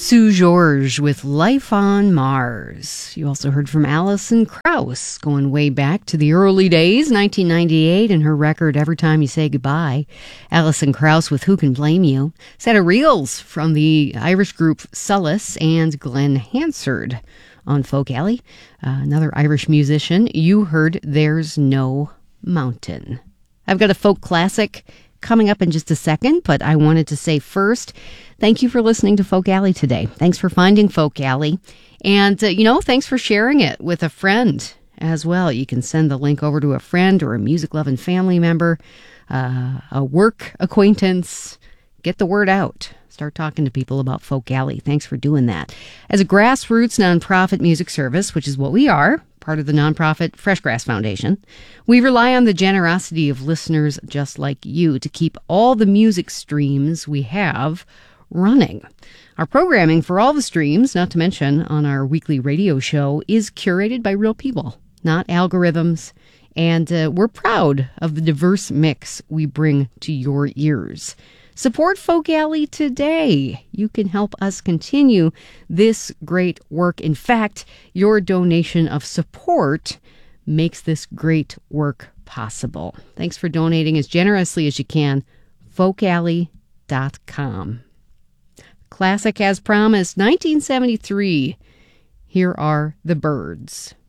Sue George with Life on Mars. You also heard from Alison Krauss, going way back to the early days, 1998, and her record Every Time You Say Goodbye. Alison Krauss with Who Can Blame You. Set of reels from the Irish group Sullis and Glenn Hansard on Folk Alley. Another Irish musician. You heard There's No Mountain. I've got a folk classic coming up in just a second, but I wanted to say first, thank you for listening to Folk Alley today. Thanks for finding Folk Alley. And, thanks for sharing it with a friend as well. You can send the link over to a friend or a music-loving family member, a work acquaintance. Get the word out. Start talking to people about Folk Alley. Thanks for doing that. As a grassroots nonprofit music service, which is what we are, part of the nonprofit Freshgrass Foundation, we rely on the generosity of listeners just like you to keep all the music streams we have running. Our programming for all the streams, not to mention on our weekly radio show, is curated by real people, not algorithms, and we're proud of the diverse mix we bring to your ears. Support Folk Alley today. You can help us continue this great work. In fact, your donation of support makes this great work possible. Thanks for donating as generously as you can. folkalley.com. Classic as promised, 1973. Here are the Byrds.